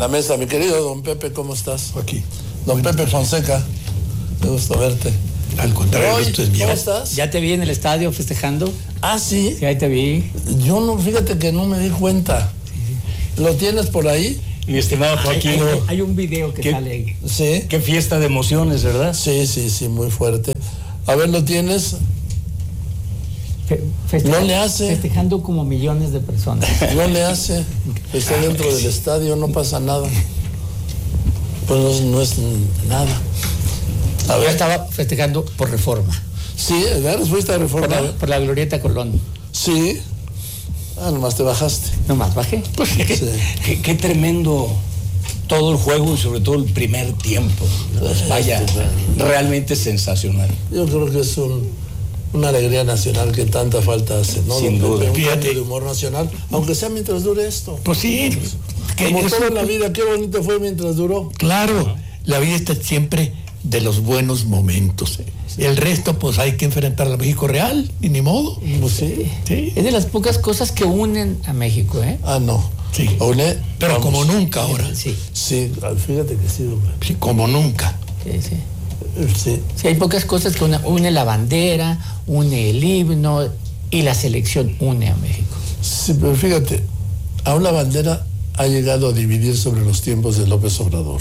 la mesa. Mi querido don Pepe, ¿cómo estás? Aquí. Don Pepe Fonseca, me gusta verte. Al contrario, esto es mío. ¿Cómo estás? ¿Ya te vi en el estadio festejando? Ah, ¿sí? Sí, ahí te vi. Yo no, fíjate que no me di cuenta. ¿Lo tienes por ahí? Mi estimado Joaquín. Hay un video que sale ahí. Sí. Qué fiesta de emociones, ¿verdad? Sí, muy fuerte. A ver, ¿lo tienes? No le hace. Festejando como millones de personas. No le hace. Está dentro del estadio, no pasa nada. Pues no es nada. A Yo ver. estaba festejando por Reforma. Sí, ¿verdad? ¿Fuiste a Reforma? Por la Glorieta Colón. Sí. Ah, nomás te bajaste. Nomás bajé. Pues Sí. qué tremendo todo el juego y sobre todo el primer tiempo. Pues vaya, realmente sensacional. Yo creo que es una alegría nacional que tanta falta hace, ¿no? Sin duda. Un Fíjate. cambio de humor nacional, aunque sea mientras dure esto. Pues sí. Como todo en la vida, qué bonito fue mientras duró. Claro, la vida está siempre de los buenos momentos. El resto, pues hay que enfrentar al México real, y ni modo. Pues sí. Sí. Es de las pocas cosas que unen a México, ¿eh? Ah, no. Sí. Ole, Pero vamos. como nunca ahora. Sí, Sí, fíjate que sí, hombre. Sí, como nunca. sí. Sí. Sí, hay pocas cosas que une la bandera, une el himno y la selección une a México. Sí, pero fíjate, aún la bandera ha llegado a dividir sobre los tiempos de López Obrador.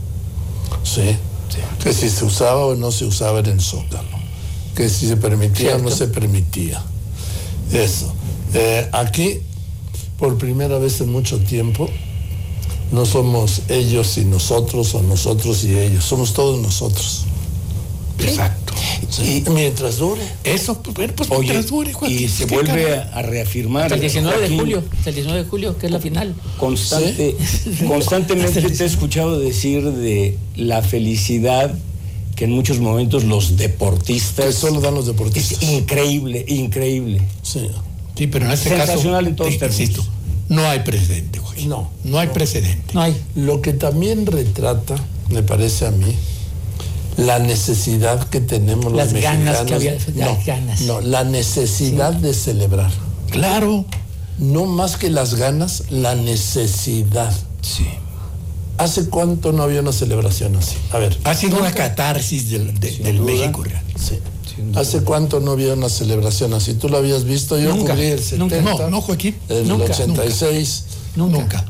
Sí. Que si se usaba o no se usaba en el Zócalo. Que si se permitía o no se permitía. Eso. Aquí, por primera vez en mucho tiempo, no somos ellos y nosotros, o nosotros y ellos. Somos todos nosotros. Exacto. Sí. Mientras dure. Eso, pues bueno, pues Oye, mientras dure, Joaquín, y se ¿qué vuelve cara? a reafirmar. Hasta el 19 de Joaquín, julio, hasta el 19 de julio, que es la final. Constantemente te he escuchado decir de la felicidad que en muchos momentos los deportistas... Que solo dan los deportistas. Es increíble. Sí. Sí, pero en este caso, Sensacional en todos términos. insisto, no hay precedente, Joaquín. No hay precedente. No hay. Lo que también retrata, me parece a mí, la necesidad que tenemos los Las mexicanos. ganas que había, las ganas. No, la necesidad de celebrar. Claro. No más que las ganas, la necesidad. Sí. ¿Hace cuánto no había una celebración así? A ver. Ha sido una catarsis del duda. México real. Sí. ¿Hace cuánto no había una celebración así? ¿Tú lo habías visto? Yo Nunca, cubrí el 70. No, Joaquín. El Nunca, 86. Nunca.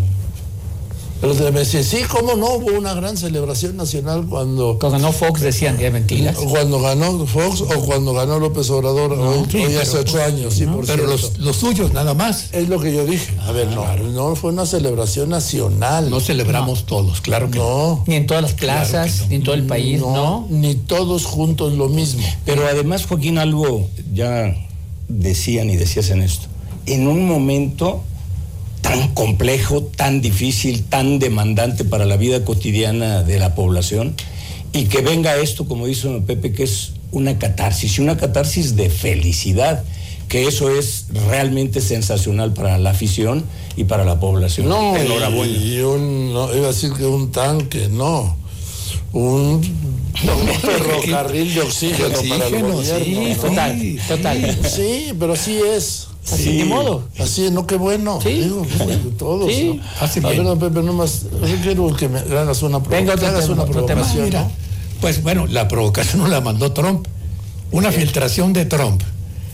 Pero me decía, sí, ¿cómo no? Hubo una gran celebración nacional cuando Cuando Fox decían que era mentiras. Cuando ganó Fox o cuando ganó López Obrador, hoy hace 8 años, sí, por Pero cierto. los suyos nada más. Es lo que yo dije. A ver, no fue una celebración nacional. No celebramos todos, claro que no. No, Ni en todas las plazas, Claro que no. ni en todo el país, ¿no? ni todos juntos lo mismo. Pero además, Joaquín, algo ya decías en esto. En un momento tan complejo, tan difícil, tan demandante para la vida cotidiana de la población, y que venga esto, como dice Pepe, que es una catarsis de felicidad, que eso es realmente sensacional para la afición y para la población. No, enhorabuena. no, iba a decir que un tanque, no. Un ferrocarril de oxígeno para el Oxígeno, gobierno. sí, Total. Sí, pero así es. Así, ni modo. Así es, no, qué bueno. Sí. Digo, todos. Sí. ¿no? Hace A ver, bien. don Pepe, nomás, yo quiero que me hagas una Venga, otro tema, provocación. Mira, ¿no? pues bueno, la provocación no la mandó Trump. Una filtración de Trump.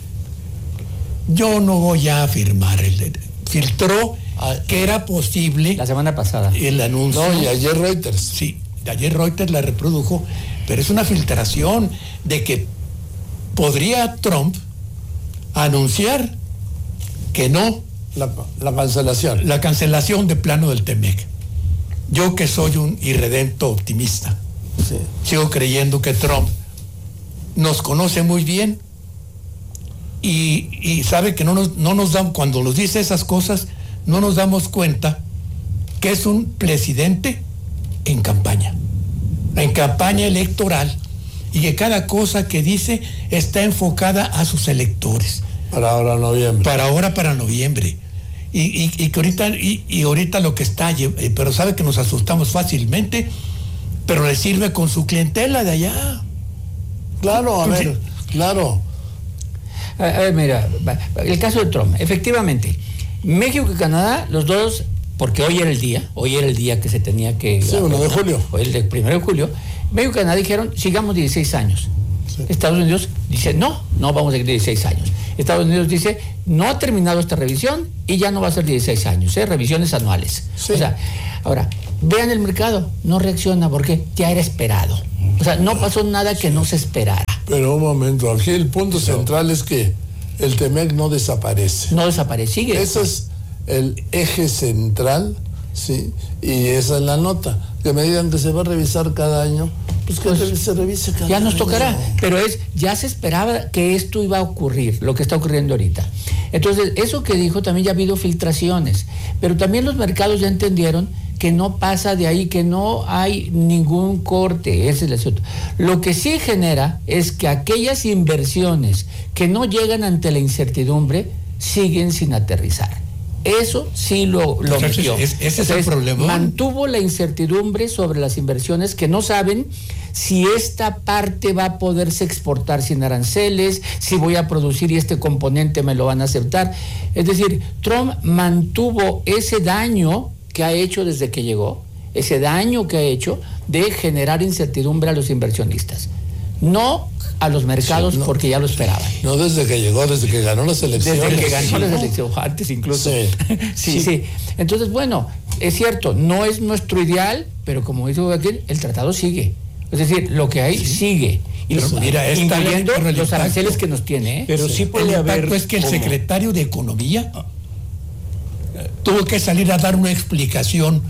Yo no voy a afirmar. Filtró que era posible La semana pasada. el anuncio. No, y ayer Reuters. Sí, ayer Reuters la reprodujo, pero es una filtración de que podría Trump anunciar que no La cancelación. la cancelación de plano del TEMEC. Yo que soy un irredento optimista, Sí. sigo creyendo que Trump nos conoce muy bien y sabe que no nos dan, cuando nos dice esas cosas, no nos damos cuenta que es un presidente en campaña electoral, y que cada cosa que dice está enfocada a sus electores. Para ahora noviembre. Para noviembre. Y que ahorita lo que está, pero sabe que nos asustamos fácilmente, pero le sirve con su clientela de allá. Claro, a ver, claro. A ver, mira, el caso de Trump. Efectivamente, México y Canadá, los dos porque hoy era el día que se tenía que... Sí, 1 de julio. Hoy el 1 de julio. México y Canadá dijeron, sigamos 16 años. Sí. Estados Unidos dice, no vamos a seguir 16 años. Estados Unidos dice, no ha terminado esta revisión y ya no va a ser 16 años, revisiones anuales. Sí. O sea, ahora, vean el mercado, no reacciona porque ya era esperado. O sea, no pasó nada que no se esperara. Pero un momento, aquí el punto central es que el TEMEC no desaparece. No desaparece, sigue. Ese es el eje central, ¿sí? Y esa es la nota. Que me digan que se va a revisar cada año, pues que se revise cada año. Ya nos tocará, pero ya se esperaba que esto iba a ocurrir, lo que está ocurriendo ahorita. Entonces, eso que dijo, también ya ha habido filtraciones, pero también los mercados ya entendieron que no pasa de ahí, que no hay ningún corte, ese es el asunto. Lo que sí genera es que aquellas inversiones que no llegan ante la incertidumbre siguen sin aterrizar. Eso sí lo metió. Ese es el problema. Mantuvo la incertidumbre sobre las inversiones que no saben si esta parte va a poderse exportar sin aranceles, si voy a producir y este componente me lo van a aceptar. Es decir, Trump mantuvo ese daño que ha hecho desde que llegó, ese daño que ha hecho de generar incertidumbre a los inversionistas. No a los mercados, sí, no, porque ya lo esperaban. No desde que llegó, desde que ganó las elecciones. Desde que ganó las elecciones, antes incluso. Sí. Entonces, bueno, es cierto, no es nuestro ideal, pero como dice aquí, el tratado sigue. Es decir, lo que hay sigue. Y mira, incluyendo los aranceles que nos tiene. Pero sí puede haber... Es que el secretario de Economía tuvo que salir a dar una explicación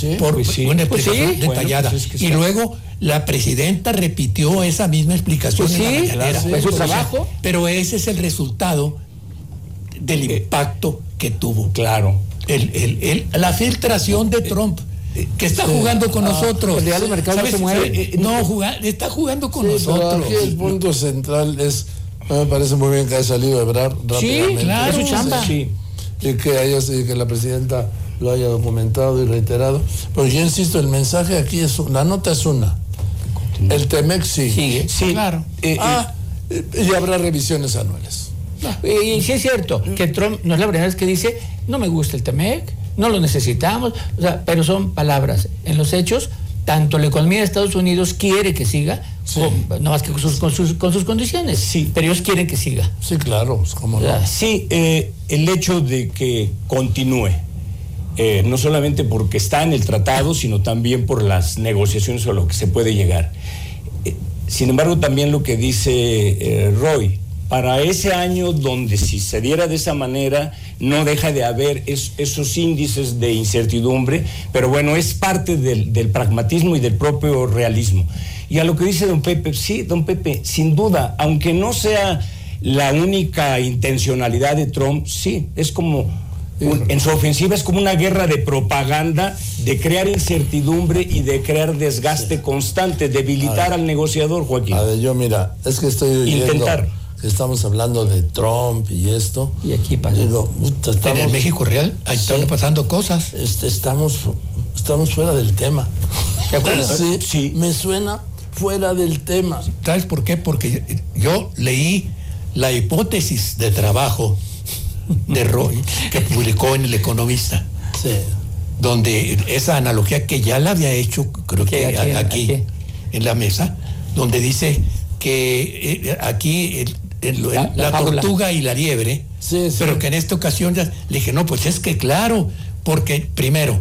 detallada. Y luego la presidenta repitió esa misma explicación en la mañanera. Fue su trabajo. Pero ese es el resultado del impacto que tuvo. Claro. La filtración de Trump, que está jugando con nosotros. Ya los mercados se mueven. Está jugando con nosotros. Aquí el punto central es, me parece muy bien que haya salido Ebrard rápidamente. Sí, claro, es su chamba. Sí. Y que la presidenta lo haya documentado y reiterado. Pero yo insisto, el mensaje aquí la nota es una. El TEMEC sigue. Sí, claro. Y habrá revisiones anuales. Y sí es cierto que Trump no es la primera vez que dice, no me gusta el TEMEC, no lo necesitamos, o sea, pero son palabras. En los hechos, tanto la economía de Estados Unidos quiere que siga, no más que con sus condiciones. Sí. Pero ellos quieren que siga. Sí, claro, ¿cómo no? Sí, el hecho de que continúe, no solamente porque está en el tratado, sino también por las negociaciones a lo que se puede llegar. Sin embargo, también lo que dice Roy, para ese año donde si se diera de esa manera, no deja de haber esos índices de incertidumbre, pero bueno, es parte del pragmatismo y del propio realismo. Y a lo que dice don Pepe, sí, don Pepe, sin duda, aunque no sea la única intencionalidad de Trump, sí, es como... en su ofensiva es como una guerra de propaganda, de crear incertidumbre y de crear desgaste constante, debilitar al negociador, Joaquín. A ver, yo mira, es que estoy oyendo que estamos hablando de Trump y esto. Y aquí pasa. Digo, en el México real, ahí están pasando cosas. Estamos fuera del tema. ¿Te acuerdas? Sí, me suena fuera del tema. ¿Sabes por qué? Porque yo leí la hipótesis de trabajo de Roy, que publicó en El Economista, donde esa analogía que ya la había hecho, creo que aquí en la mesa, donde dice que aquí la tortuga y la liebre, pero que en esta ocasión ya le dije, no, pues es que claro, porque primero,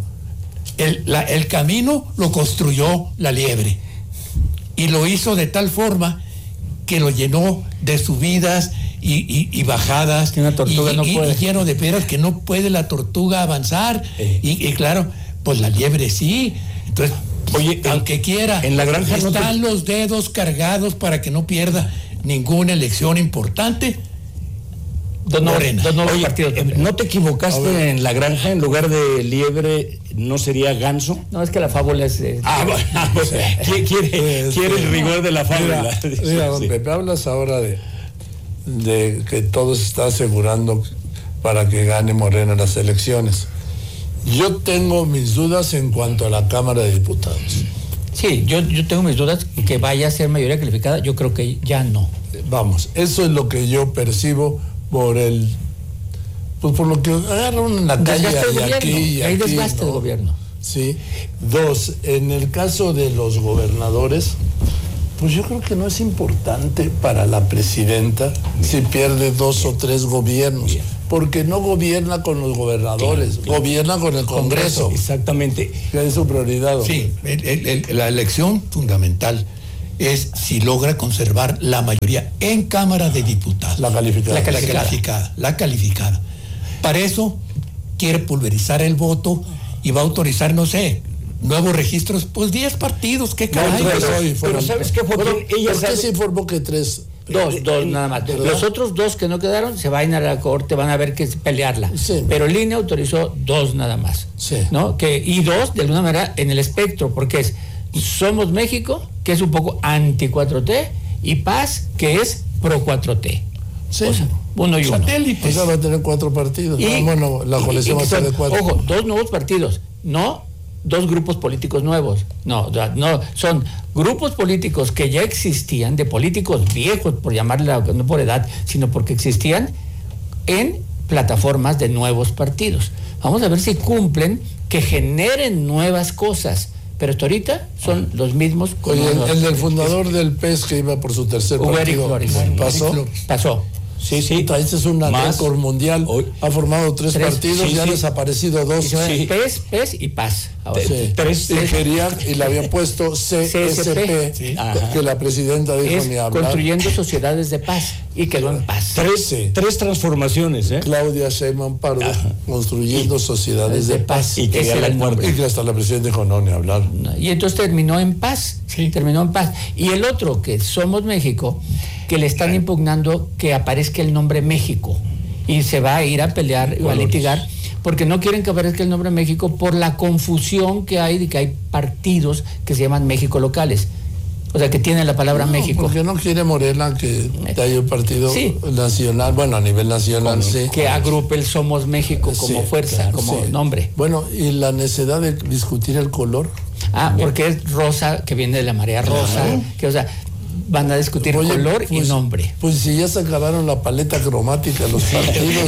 el camino lo construyó la liebre y lo hizo de tal forma que lo llenó de subidas y bajadas, que una tortuga no puede. Y lleno de piedras que no puede la tortuga avanzar. Y claro, pues la liebre sí. Entonces, oye, aunque quiera, en la granja están los dedos cargados para que no pierda ninguna elección importante. ¿No te equivocaste en la granja? En lugar de liebre, ¿no sería ganso? No, es que la fábula es... quiere el rigor de la fábula. Mira, don Pepe, hablas ahora de que todo se está asegurando para que gane Morena las elecciones. Yo tengo mis dudas en cuanto a la Cámara de Diputados. Sí, yo tengo mis dudas que vaya a ser mayoría calificada, yo creo que ya no. Vamos, eso es lo que yo percibo por Pues por lo que agarran en la calle Desgaste del y gobierno. aquí y Hay aquí, desgaste ¿no? del gobierno. Sí. 2, en el caso de los gobernadores, pues yo creo que no es importante para la presidenta si pierde 2 o 3 gobiernos, porque no gobierna con los gobernadores, gobierna con el Congreso. Exactamente. Que es su prioridad. Sí, la elección fundamental es si logra conservar la mayoría en Cámara de Diputados. La calificada. La calificada. Para eso quiere pulverizar el voto y va a autorizar, no sé, nuevos registros, pues 10 partidos, qué caray. Pero ¿sabes qué, Joaquín? ¿Por qué se informó que 3? Dos nada más. ¿verdad? Los otros 2 que no quedaron se van a la corte, van a ver que pelearla. Sí. Pero el INE autorizó 2 nada más. Sí. ¿No? Y 2, de alguna manera, en el espectro, porque es Somos México, que es un poco anti-4T, y Paz, que es pro-4T. Sí. O sea, uno y uno. Satélites. O sea, va a tener 4 partidos. Bueno, la coalición va a ser de 4. Ojo, 2 nuevos partidos, no 2 grupos políticos nuevos. No, son grupos políticos que ya existían, de políticos viejos, por llamarla, no por edad, sino porque existían en plataformas de nuevos partidos. Vamos a ver si cumplen, que generen nuevas cosas. Pero hasta ahorita son los mismos. Oye, el del fundador del PES que iba por su tercer partido, pasó. Sí. Este es un récord mundial. Ha formado 3 partidos y han desaparecido 2. Sí. PES y Paz. Y le habían puesto CSP, que la presidenta dijo ni hablar. Construyendo sociedades de paz, y quedó en paz. 3 transformaciones, ¿eh? Claudia Sheinbaum Pardo, construyendo sociedades de paz. Y que hasta la presidenta dijo no, ni hablar. Y entonces terminó en paz. Sí. Terminó en paz. Y el otro, que Somos México, que le están impugnando que aparezca el nombre México. Y se va a ir a pelear o a litigar, porque no quieren que aparezca el nombre México por la confusión que hay de que hay partidos que se llaman México locales. O sea, que tienen la palabra México. Porque no quiere Morena que haya un partido nacional, bueno, a nivel nacional, sí. Que agrupe el Somos México como fuerza, como nombre. Bueno, y la necesidad de discutir el color. Porque es rosa, que viene de la marea rosa, que, o sea, van a discutir color y nombre. Pues si ya se acabaron la paleta cromática, los partidos,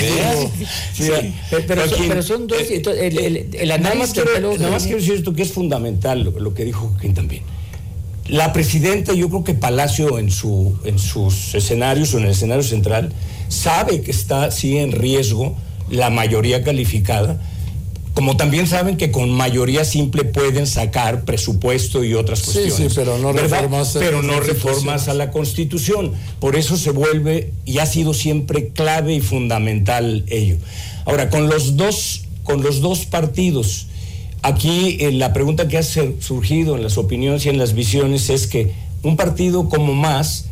pero son 2. El análisis nada más quiero decir esto, que es fundamental lo que dijo Joaquín también. La presidenta, yo creo que Palacio en sus escenarios o en el escenario central sabe que está sí en riesgo la mayoría calificada, como también saben que con mayoría simple pueden sacar presupuesto y otras cuestiones. Sí, pero no reformas a la Constitución. Por eso se vuelve y ha sido siempre clave y fundamental ello. Ahora, con los dos partidos, aquí la pregunta que ha surgido en las opiniones y en las visiones es que un partido como Más,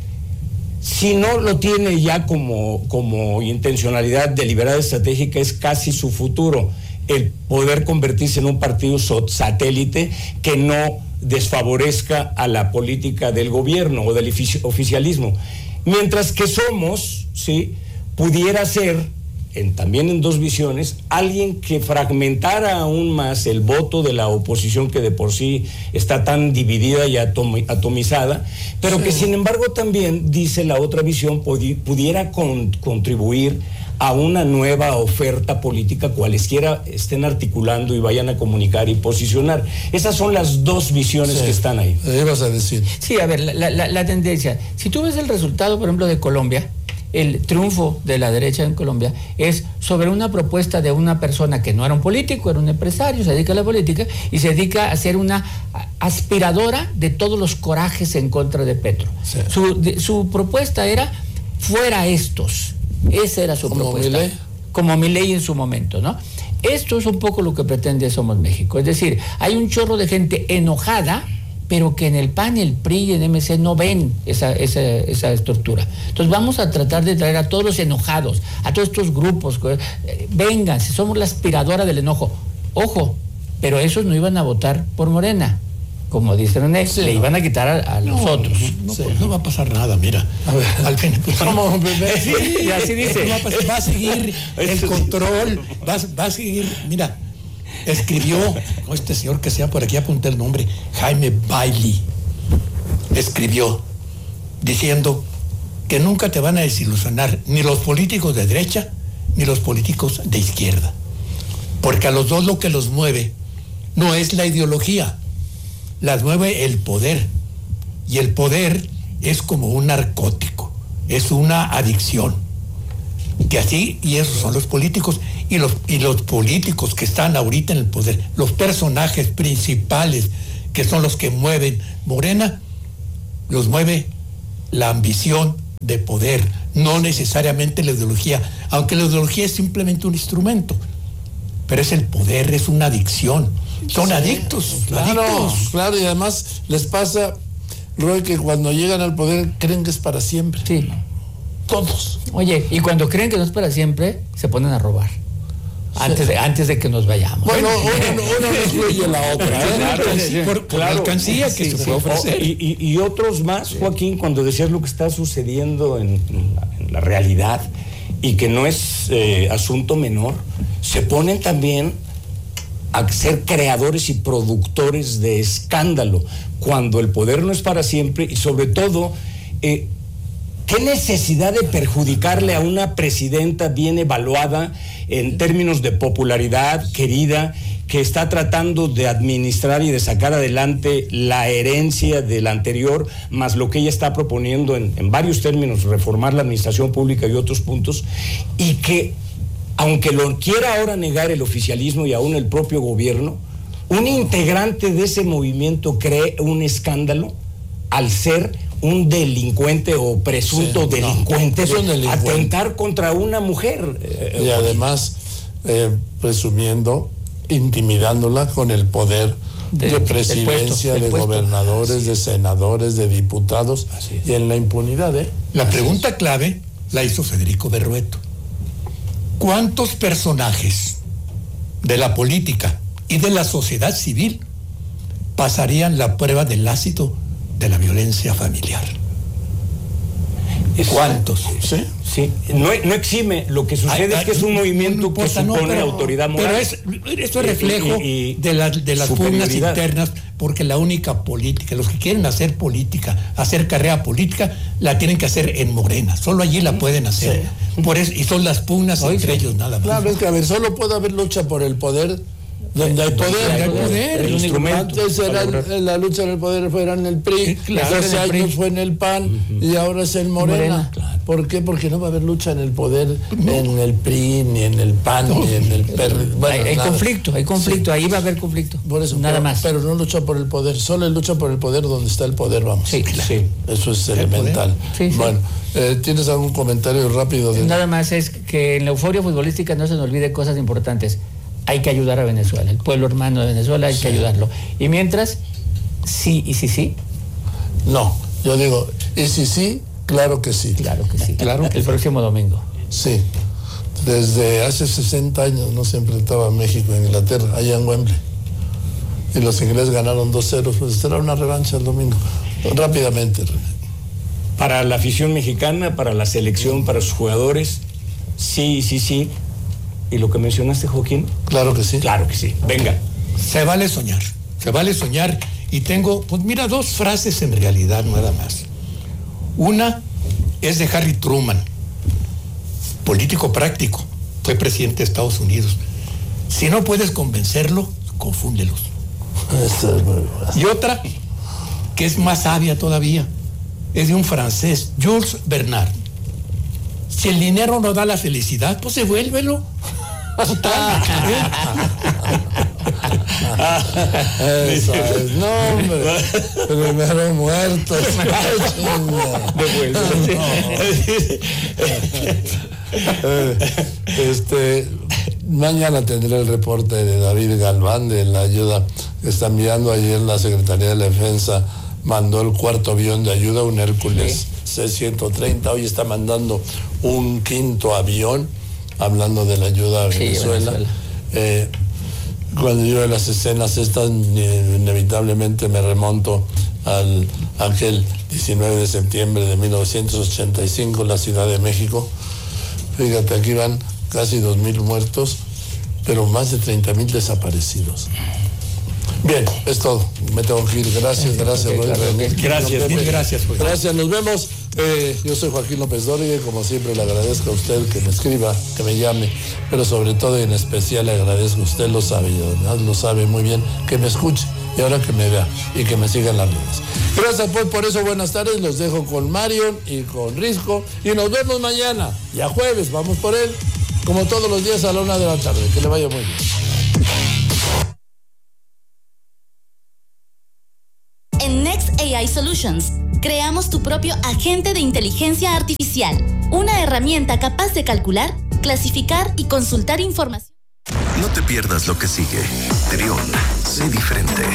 si no lo tiene ya como intencionalidad deliberada estratégica, es casi su futuro el poder convertirse en un partido satélite que no desfavorezca a la política del gobierno o del oficialismo. Mientras que Somos, ¿sí?, pudiera ser, también en 2 visiones, alguien que fragmentara aún más el voto de la oposición, que de por sí está tan dividida y atomizada, pero que sin embargo también, dice la otra visión, pudiera contribuir a una nueva oferta política, cualesquiera estén articulando y vayan a comunicar y posicionar. Esas son las 2 visiones que están ahí. Ibas a decir. Sí, a ver, la tendencia. Si tú ves el resultado, por ejemplo, de Colombia, el triunfo de la derecha en Colombia es sobre una propuesta de una persona que no era un político, era un empresario, se dedica a la política y se dedica a ser una aspiradora de todos los corajes en contra de Petro. Sí. Su propuesta era fuera estos. Esa era su propuesta. Como Milei en su momento, ¿no? Esto es un poco lo que pretende Somos México. Es decir, hay un chorro de gente enojada, pero que en el PAN, el PRI y el MC no ven esa estructura. Entonces vamos a tratar de traer a todos los enojados, a todos estos grupos. Vengan, si somos la aspiradora del enojo. Ojo, pero esos no iban a votar por Morena. Como dice René, le iban a quitar a los otros. No va a pasar nada, mira. Al fin, y así dice. Va a seguir el control, va a seguir, mira, escribió, este señor que sea por aquí, apunté el nombre, Jaime Bailey, escribió diciendo que nunca te van a desilusionar ni los políticos de derecha ni los políticos de izquierda. Porque a los dos lo que los mueve no es la ideología, las mueve el poder. Y el poder es como un narcótico, es una adicción. Que así, y esos son los políticos, y los políticos que están ahorita en el poder, los personajes principales que son los que mueven Morena, los mueve la ambición de poder, no necesariamente la ideología, aunque la ideología es simplemente un instrumento, pero es el poder, es una adicción, son adictos. Claro, y además les pasa, Roy, que cuando llegan al poder creen que es para siempre. Sí. Todos. Oye, y cuando creen que no es para siempre, se ponen a robar. Antes de que nos vayamos. Bueno, una no excluye la otra. Por la alcancía que se puede ofrecer. Y otros más, Joaquín, cuando decías lo que está sucediendo en la realidad y que no es asunto menor, se ponen también a ser creadores y productores de escándalo, cuando el poder no es para siempre y sobre todo... ¿qué necesidad de perjudicarle a una presidenta bien evaluada en términos de popularidad, querida, que está tratando de administrar y de sacar adelante la herencia del anterior, más lo que ella está proponiendo en varios términos, reformar la administración pública y otros puntos, y que, aunque lo quiera ahora negar el oficialismo y aún el propio gobierno, un integrante de ese movimiento cree un escándalo al ser un delincuente o presunto delincuente, atentar contra una mujer. Y además, presumiendo, intimidándola con el poder de presidencia, de gobernadores, de senadores, de diputados, y en la impunidad. La pregunta clave la hizo Federico Berrueto. ¿Cuántos personajes de la política y de la sociedad civil pasarían la prueba del ácido de la violencia familiar? ¿Cuántos? Sí. No exime. Lo que sucede es que es un movimiento que supone autoridad moral. Pero esto es reflejo de las pugnas internas, porque la única política, los que quieren hacer política, hacer carrera política, la tienen que hacer en Morena. Solo allí la pueden hacer. Por eso, y son las pugnas entre ellos nada más. Claro, es que solo puede haber lucha por el poder donde hay poder. El instrumento. Antes era la lucha en el poder, fuera en el PRI, hace años fue en el PAN, y ahora es en Morena. Claro. ¿Por qué? Porque no va a haber lucha en el poder, en el PRI, ni en el PAN, ni en el PRI. Bueno, hay conflicto, ahí va a haber conflicto. Por eso, nada más. Pero no lucha por el poder, solo lucha por el poder donde está el poder, vamos. Sí, claro. Eso es elemental. Bueno, ¿tienes algún comentario rápido? Nada más es que en la euforia futbolística no se nos olvide cosas importantes. Hay que ayudar a Venezuela, el pueblo hermano de Venezuela, hay que ayudarlo. Y mientras, sí, No, yo digo, y sí, claro que sí. Claro que sí. El próximo domingo. Sí. Desde hace 60 años no se enfrentaba México e Inglaterra, allá en Wembley. Y los ingleses ganaron 2-0, pues será una revancha el domingo. Rápidamente. Para la afición mexicana, para la selección, para sus jugadores, sí. ¿Y lo que mencionaste, Joaquín? Claro que sí. Claro que sí. Venga. Se vale soñar. Y tengo, pues mira, dos frases en realidad, nada más. Una es de Harry Truman, político práctico, fue presidente de Estados Unidos. Si no puedes convencerlo, confúndelos. Y otra, que es más sabia todavía, es de un francés, Jules Bernard. Si el dinero no da la felicidad, pues devuélvelo. Eso es, no, hombre. Primero muertos. Mañana tendré el reporte de David Galván de la ayuda que está enviando. Ayer la Secretaría de la Defensa mandó el 4º avión de ayuda, un Hércules C-130. Hoy está mandando un 5º avión, hablando de la ayuda a Venezuela. Cuando yo veo las escenas estas, inevitablemente me remonto al aquel 19 de septiembre de 1985 en la Ciudad de México. Fíjate, aquí van casi 2,000 muertos, pero más de 30,000 desaparecidos. Bien, es todo. Me tengo que ir. Gracias. Gracias, mil gracias. Gracias, nos vemos Yo soy Joaquín López Dóriga y como siempre le agradezco a usted que me escriba, que me llame, pero sobre todo y en especial le agradezco, usted lo sabe, y además lo sabe muy bien, que me escuche y ahora que me vea y que me siga en las redes. Gracias pues por eso, buenas tardes, los dejo con Marion y con Risco y nos vemos mañana, ya jueves, vamos por él, como todos los días a la 1 de la tarde, que le vaya muy bien. En Next AI Solutions, creamos tu propio agente de inteligencia artificial, una herramienta capaz de calcular, clasificar y consultar información. No te pierdas lo que sigue. Trión, sé diferente.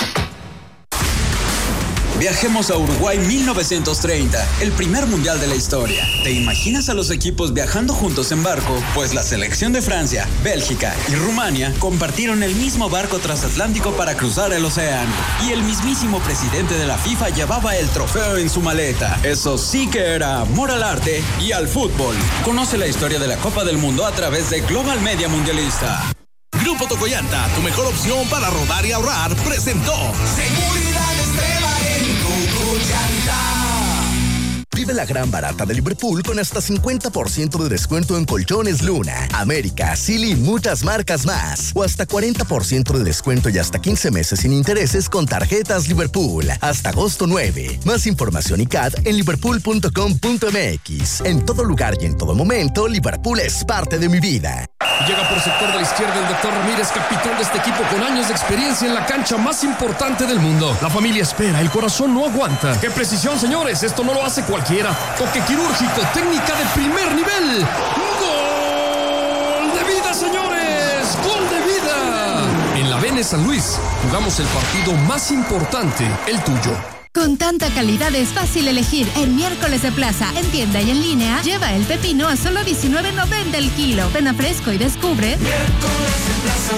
Viajemos a Uruguay 1930, el primer mundial de la historia. ¿Te imaginas a los equipos viajando juntos en barco? Pues la selección de Francia, Bélgica y Rumania compartieron el mismo barco transatlántico para cruzar el océano. Y el mismísimo presidente de la FIFA llevaba el trofeo en su maleta. Eso sí que era amor al arte y al fútbol. Conoce la historia de la Copa del Mundo a través de Global Media Mundialista. Grupo Tocoyanta, tu mejor opción para rodar y ahorrar, presentó Seguridad Extrema en Tocoyanta. Vive la gran barata de Liverpool con hasta 50% de descuento en colchones Luna, América, Silly y muchas marcas más. O hasta 40% de descuento y hasta 15 meses sin intereses con tarjetas Liverpool. Hasta agosto 9. Más información y CAD en liverpool.com.mx. En todo lugar y en todo momento, Liverpool es parte de mi vida. Llega por sector de la izquierda el Dr. Ramírez, capitán de este equipo con años de experiencia en la cancha más importante del mundo. La familia espera, el corazón no aguanta. ¡Qué precisión, señores! Esto no lo hace cualquiera. Toque quirúrgico, técnica de primer nivel. ¡Gol de vida, señores! ¡Gol de vida! En la Vene San Luis, jugamos el partido más importante, el tuyo. Con tanta calidad es fácil elegir. En Miércoles de Plaza, en tienda y en línea, lleva el pepino a solo $19.90 el kilo. Ven a Fresco y descubre Miércoles de Plaza.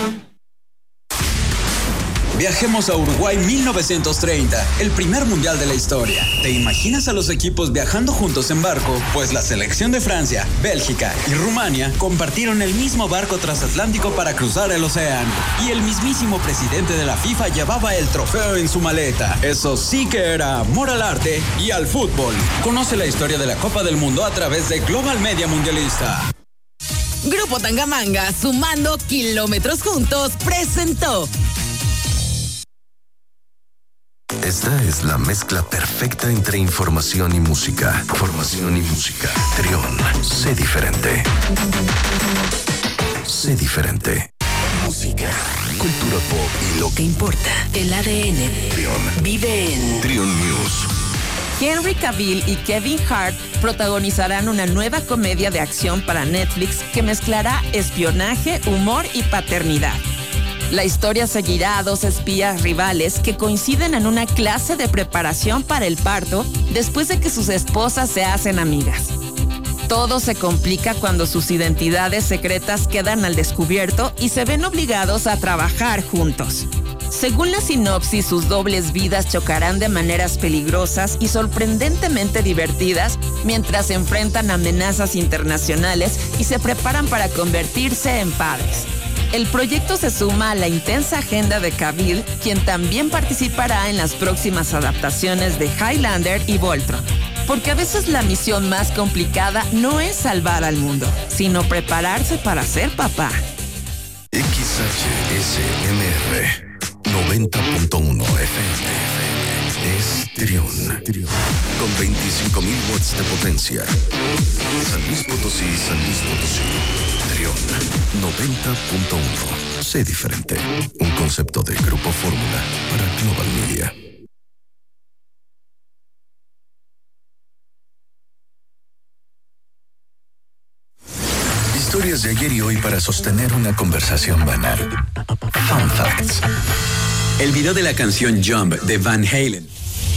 Viajemos a Uruguay 1930, el primer mundial de la historia. ¿Te imaginas a los equipos viajando juntos en barco? Pues la selección de Francia, Bélgica y Rumania compartieron el mismo barco transatlántico para cruzar el océano. Y el mismísimo presidente de la FIFA llevaba el trofeo en su maleta. Eso sí que era amor al arte y al fútbol. Conoce la historia de la Copa del Mundo a través de Global Media Mundialista. Grupo Tangamanga, sumando kilómetros juntos, presentó. Esta es la mezcla perfecta entre información y música. Formación y música. Trión, sé diferente. Sé diferente. Música, cultura pop y lo que importa. El ADN. Trión. Vive en Trión News. Henry Cavill y Kevin Hart protagonizarán una nueva comedia de acción para Netflix que mezclará espionaje, humor y paternidad. La historia seguirá a dos espías rivales que coinciden en una clase de preparación para el parto después de que sus esposas se hacen amigas. Todo se complica cuando sus identidades secretas quedan al descubierto y se ven obligados a trabajar juntos. Según la sinopsis, sus dobles vidas chocarán de maneras peligrosas y sorprendentemente divertidas mientras se enfrentan a amenazas internacionales y se preparan para convertirse en padres. El proyecto se suma a la intensa agenda de Cavill, quien también participará en las próximas adaptaciones de Highlander y Voltron. Porque a veces la misión más complicada no es salvar al mundo, sino prepararse para ser papá. XHSMR 90.1 FM es Trión. Con 25.000 watts de potencia. San Luis Potosí, San Luis Potosí. Trión 90.1. Sé diferente. Un concepto de Grupo Fórmula para Global Media. Historias de ayer y hoy para sostener una conversación banal. Fun Facts. El video de la canción Jump de Van Halen.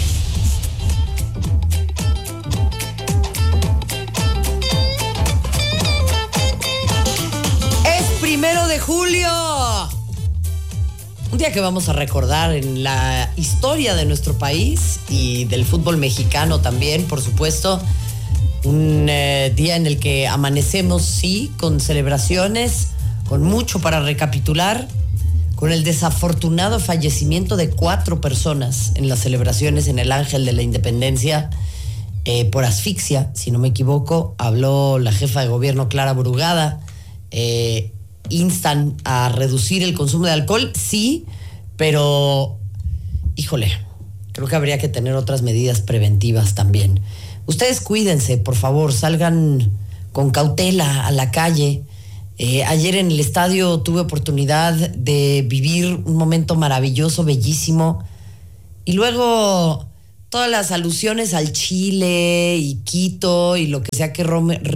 Es 1 de julio. Un día que vamos a recordar en la historia de nuestro país y del fútbol mexicano también, por supuesto. Un día en el que amanecemos, sí, con celebraciones, con mucho para recapitular, con el desafortunado fallecimiento de 4 personas en las celebraciones en el Ángel de la Independencia por asfixia, si no me equivoco. Habló la jefa de gobierno, Clara Brugada. Instan a reducir el consumo de alcohol, sí, pero, híjole, creo que habría que tener otras medidas preventivas también. Ustedes cuídense, por favor, salgan con cautela a la calle. Ayer en el estadio tuve oportunidad de vivir un momento maravilloso, bellísimo, y luego todas las alusiones al Chile y Quito y lo que sea que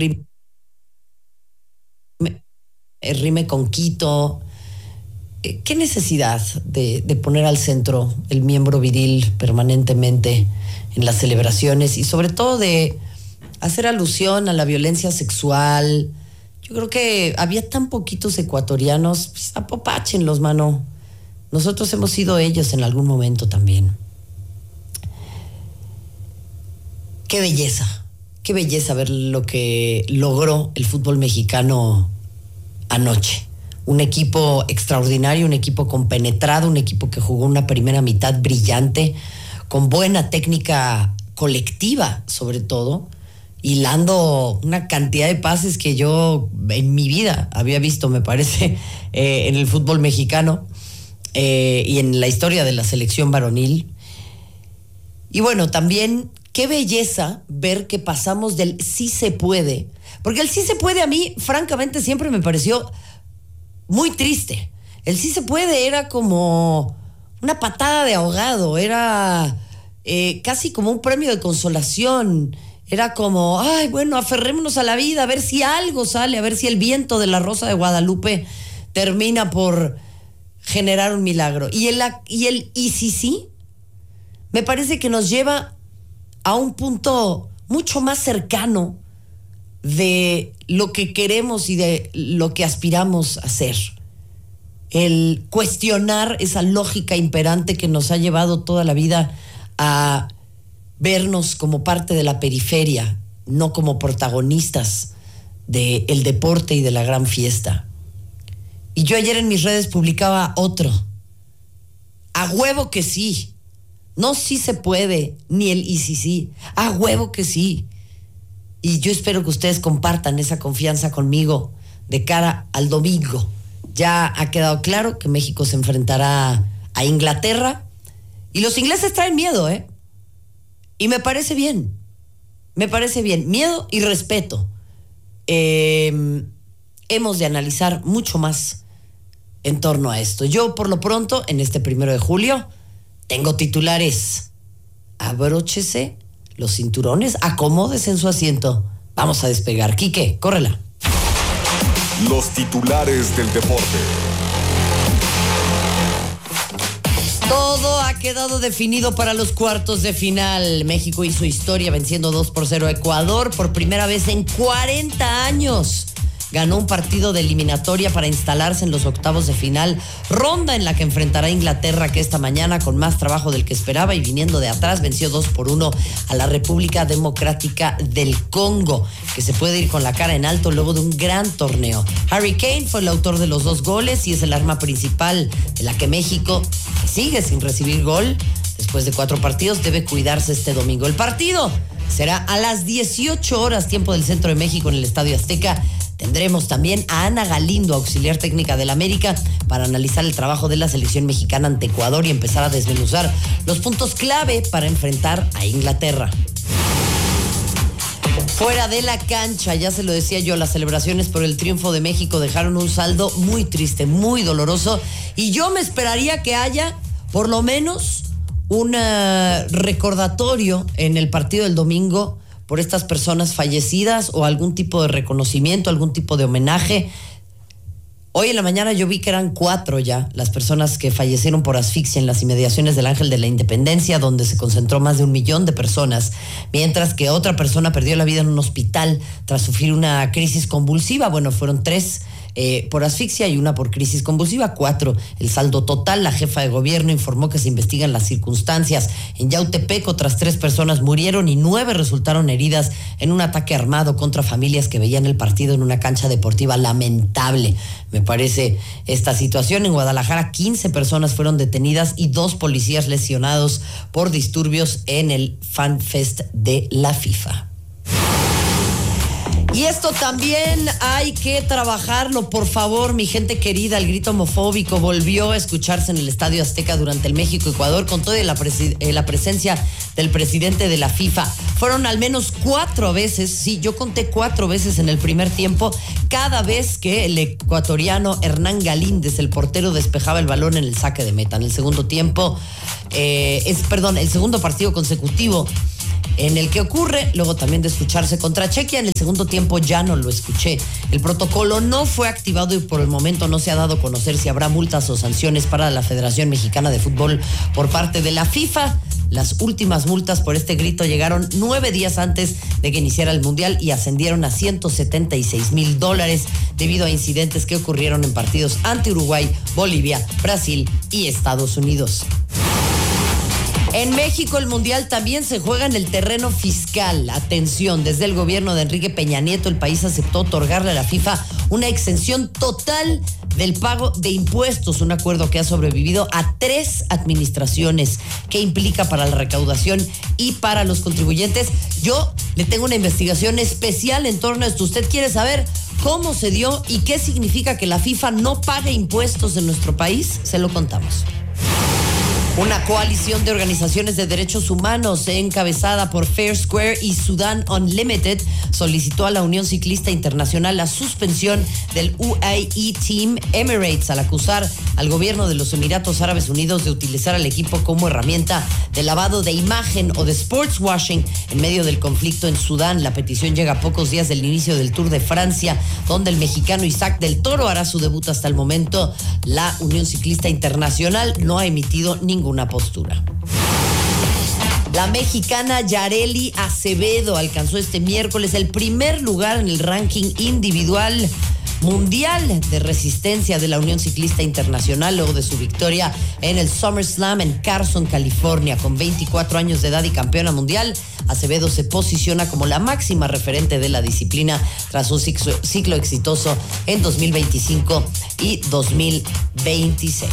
rime con Quito. ¿Qué necesidad de poner al centro el miembro viril permanentemente en las celebraciones y sobre todo de hacer alusión a la violencia sexual? Yo creo que había tan poquitos ecuatorianos, pues apapáchenlos, mano. Nosotros hemos sido ellos en algún momento también. Qué belleza ver lo que logró el fútbol mexicano anoche. Un equipo extraordinario, un equipo compenetrado, un equipo que jugó una primera mitad brillante, con buena técnica colectiva, sobre todo, hilando una cantidad de pases que yo en mi vida había visto, me parece, en el fútbol mexicano y en la historia de la selección varonil. Y bueno, también qué belleza ver que pasamos del sí se puede, porque el sí se puede a mí, francamente, siempre me pareció muy triste. El sí se puede era como una patada de ahogado, era casi como un premio de consolación. Era como, ay, bueno, aferrémonos a la vida, a ver si algo sale, a ver si el viento de la Rosa de Guadalupe termina por generar un milagro. Y sí, me parece que nos lleva a un punto mucho más cercano de lo que queremos y de lo que aspiramos a ser. El cuestionar esa lógica imperante que nos ha llevado toda la vida a vernos como parte de la periferia, no como protagonistas del deporte y de la gran fiesta. Y yo ayer en mis redes publicaba otro. A huevo que sí. No sí se puede, ni el y sí. A huevo que sí. Y yo espero que ustedes compartan esa confianza conmigo de cara al domingo. Ya ha quedado claro que México se enfrentará a Inglaterra. Y los ingleses traen miedo, ¿eh? Y me parece bien. Miedo y respeto. Hemos de analizar mucho más en torno a esto. Yo, por lo pronto, en este 1 de julio, tengo titulares. Abróchese los cinturones, acomódese en su asiento. Vamos a despegar. Quique, córrela. Los titulares del deporte. Todo ha quedado definido para los cuartos de final. México hizo historia venciendo 2-0 a Ecuador por primera vez en 40 años. Ganó un partido de eliminatoria para instalarse en los octavos de final, ronda en la que enfrentará a Inglaterra, que esta mañana, con más trabajo del que esperaba y viniendo de atrás, venció 2-1 a la República Democrática del Congo, que se puede ir con la cara en alto luego de un gran torneo. Harry Kane fue el autor de los 2 goles y es el arma principal de la que México, que sigue sin recibir gol después de 4 partidos, debe cuidarse este domingo. El partido será a las 18 horas, tiempo del centro de México, en el Estadio Azteca. Tendremos también a Ana Galindo, auxiliar técnica del América, para analizar el trabajo de la selección mexicana ante Ecuador y empezar a desmenuzar los puntos clave para enfrentar a Inglaterra. Fuera de la cancha, ya se lo decía yo, las celebraciones por el triunfo de México dejaron un saldo muy triste, muy doloroso, y yo me esperaría que haya por lo menos un recordatorio en el partido del domingo por estas personas fallecidas o algún tipo de reconocimiento, algún tipo de homenaje. Hoy en la mañana yo vi que eran 4 ya las personas que fallecieron por asfixia en las inmediaciones del Ángel de la Independencia, donde se concentró más de 1 millón de personas, mientras que otra persona perdió la vida en un hospital tras sufrir una crisis convulsiva. Bueno, fueron 3 por asfixia y una por crisis convulsiva. 4, el saldo total. La jefa de gobierno informó que se investigan las circunstancias. En Yautepec, otras 3 personas murieron y 9 resultaron heridas en un ataque armado contra familias que veían el partido en una cancha deportiva. Lamentable, me parece esta situación. En Guadalajara, 15 personas fueron detenidas y 2 policías lesionados por disturbios en el Fan Fest de la FIFA. Y esto también hay que trabajarlo, por favor, mi gente querida. El grito homofóbico volvió a escucharse en el Estadio Azteca durante el México-Ecuador con toda la presencia del presidente de la FIFA. Fueron al menos 4 veces, sí, yo conté 4 veces en el primer tiempo, cada vez que el ecuatoriano Hernán Galíndez, el portero, despejaba el balón en el saque de meta. En el segundo tiempo, el segundo partido consecutivo en el que ocurre, luego también de escucharse contra Chequia. En el segundo tiempo ya no lo escuché. El protocolo no fue activado y por el momento no se ha dado a conocer si habrá multas o sanciones para la Federación Mexicana de Fútbol por parte de la FIFA. Las últimas multas por este grito llegaron 9 días antes de que iniciara el Mundial y ascendieron a $176,000 debido a incidentes que ocurrieron en partidos ante Uruguay, Bolivia, Brasil y Estados Unidos. En México el Mundial también se juega en el terreno fiscal. Atención, desde el gobierno de Enrique Peña Nieto, el país aceptó otorgarle a la FIFA una exención total del pago de impuestos, un acuerdo que ha sobrevivido a 3 administraciones. ¿Qué implica para la recaudación y para los contribuyentes? Yo le tengo una investigación especial en torno a esto. ¿Usted quiere saber cómo se dio y qué significa que la FIFA no pague impuestos en nuestro país? Se lo contamos. Una coalición de organizaciones de derechos humanos encabezada por Fair Square y Sudan Unlimited solicitó a la Unión Ciclista Internacional la suspensión del UAE Team Emirates al acusar al gobierno de los Emiratos Árabes Unidos de utilizar al equipo como herramienta de lavado de imagen o de sportswashing en medio del conflicto en Sudán. La petición llega a pocos días del inicio del Tour de Francia, donde el mexicano Isaac del Toro hará su debut. Hasta el momento, la Unión Ciclista Internacional no ha emitido ninguna postura. La mexicana Yareli Acevedo alcanzó este miércoles el primer lugar en el ranking individual mundial de resistencia de la Unión Ciclista Internacional luego de su victoria en el SummerSlam en Carson, California. Con 24 años de edad y campeona mundial, Acevedo se posiciona como la máxima referente de la disciplina tras un ciclo exitoso en 2025 y 2026.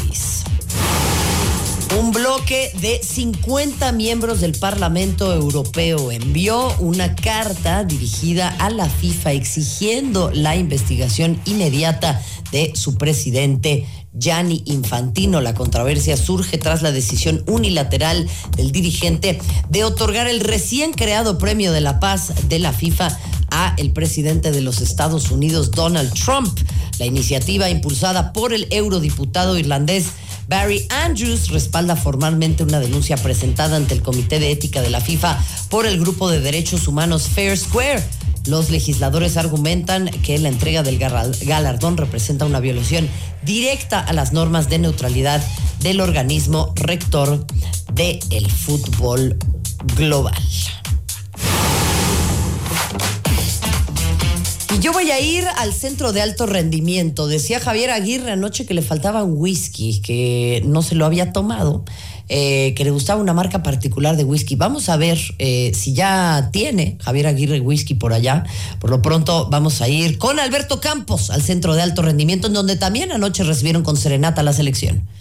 Un bloque de 50 miembros del Parlamento Europeo envió una carta dirigida a la FIFA exigiendo la investigación inmediata de su presidente Gianni Infantino. La controversia surge tras la decisión unilateral del dirigente de otorgar el recién creado Premio de la Paz de la FIFA a el presidente de los Estados Unidos, Donald Trump. La iniciativa, impulsada por el eurodiputado irlandés Barry Andrews, respalda formalmente una denuncia presentada ante el Comité de Ética de la FIFA por el grupo de derechos humanos Fair Square. Los legisladores argumentan que la entrega del galardón representa una violación directa a las normas de neutralidad del organismo rector del fútbol global. Y yo voy a ir al centro de alto rendimiento. Decía Javier Aguirre anoche que le faltaba un whisky, que no se lo había tomado, que le gustaba una marca particular de whisky. Vamos a ver si ya tiene Javier Aguirre whisky por allá. Por lo pronto vamos a ir con Alberto Campos al centro de alto rendimiento, en donde también anoche recibieron con serenata la selección.